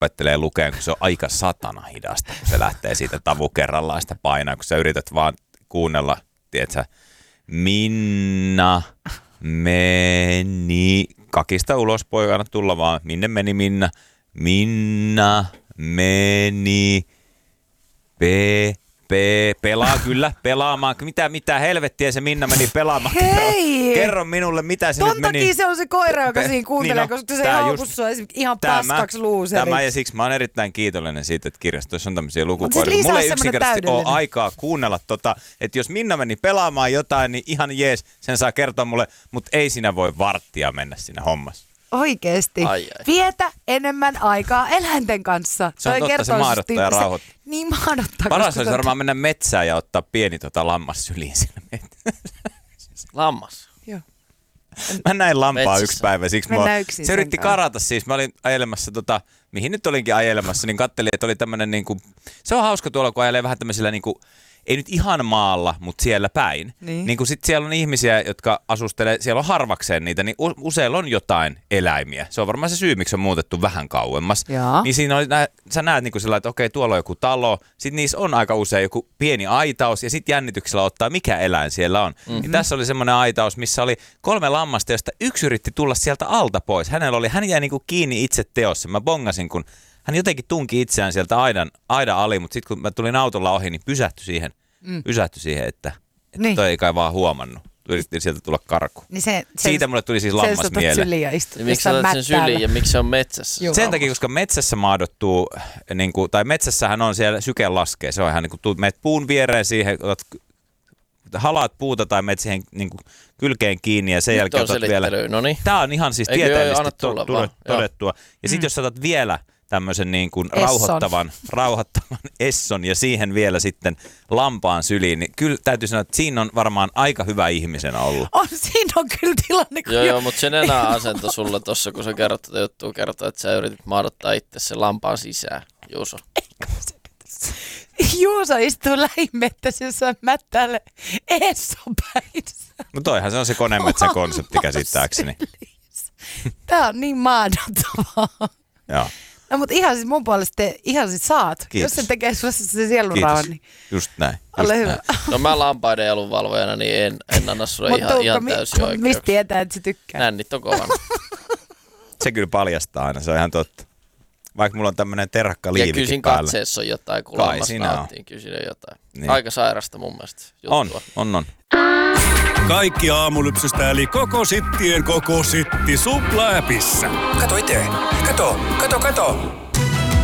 opettelee lukeen, kun se on aika satana hidasta, kun se lähtee siitä tavu kerrallaan sitä painaa, kun sä yrität vaan kuunnella, tiedätkö, Minna meni, kakista ulos poikana tulla vaan, minne meni Minna, Minna meni, pelaa kyllä, pelaamaan. Mitä helvettiä se Minna meni pelaamaan? Kerro minulle, mitä se nyt meni. Ton takia se on se koira, joka siinä kuuntelee, koska se haukussa on ihan paskaksi luuseriksi. Tämä ja siksi mä oon erittäin kiitollinen siitä, että kirjastoissa on tämmöisiä lukukoiria. Mulla ei yksinkertaisesti ole aikaa kuunnella että jos Minna meni pelaamaan jotain, niin ihan jees, sen saa kertoa mulle, mutta ei siinä voi varttia mennä siinä hommassa. Oikeesti. Vietä enemmän aikaa eläinten kanssa. Se on totta, se maadottaa ja rauhoittaa. Niin maadottaa. Paras olisi varmaan mennä metsään ja ottaa pieni lammas syliin sinne. Lammas? Joo. Mä näin lampaa yksi päivä, siksi se yritti karata siis. Mä olin ajelemassa, mihin nyt olinkin ajelemassa, niin kattelin, että oli tämmönen niinku, se on hauska tuolla, kun ajelee vähän tämmöisellä niinku, ei nyt ihan maalla, mutta siellä päin. Niin kun sit siellä on ihmisiä, jotka asustelee, siellä on harvakseen niitä, niin useilla on jotain eläimiä. Se on varmaan se syy, miksi on muutettu vähän kauemmas. Jaa. Niin siinä oli, sä näet niin sillä, että okei, tuolla on joku talo, sitten niissä on aika usein joku pieni aitaus, ja sitten jännityksellä ottaa, mikä eläin siellä on. Mm-hmm. Niin tässä oli semmoinen aitaus, missä oli 3 lammasta, josta yksi yritti tulla sieltä alta pois. Hän jäi niin kuin kiinni itse teossa. Mä bongasin, kun hän jotenkin tunki itseään sieltä aidan ali, mutta sitten kun mä tulin autolla ohi, niin pysähtyi siihen, että niin. Toi ei kai vaan huomannut. Yritti sieltä tulla karkuun. Niin siitä mulle tuli siis lammas mieleen. Ja miksi sä otat sen syliin ja miksi se on metsässä? Joo. Sen takia, koska metsässä maadottuu, niin kuin, tai metsässähän on siellä syke laskee. Se on ihan niin kuin meet puun viereen siihen, halaat puuta tai meet siihen niin kuin kylkeen kiinni ja sen jälkeen otat vielä. Noniin. Tää on ihan siis tieteellisesti todettua. Ja sit jos otat vielä tämmöisen niin kuin rauhoittavan esson ja siihen vielä sitten lampaan syliin, niin kyllä täytyy sanoa, että siinä on varmaan aika hyvä ihmisenä ollut. Siinä on kyllä tilanne. Joo, mutta sen enää asento sulle tossa, kun sä kerrot tätä juttua, kertoo, että sä yritit maadottaa itse sen lampaan sisään, Juuso. Juuso istuu lähimettäisessä mättäälle esson päissä. No toihan se on se konemetsän konsepti käsittääkseni. Tää on niin maadottavaa. Joo. No mutta ihan siis mun puolesta ihan siis saat. Kiitos. Jos se tekee sulle se sielunrauhan, niin just näin. ole hyvä. No mä lampaiden edunvalvojana, niin en anna sulle ihan täysin oikeuksia. Mistä tietää, että se tykkää? Nännit on kovan. Se kyllä paljastaa aina, se on ihan totta. Vaikka mulla on tämmönen terrakka liivikin päällä. Ja kyllä siinä katseessa on jotain, kun lammas nauttiin. Kyllä siinä jotain. Niin. Aika sairasta mun mielestä juttua. On. Kaikki aamulypsystä eli koko sittien koko sitti Supla-äpissä. Kato itse. Kato.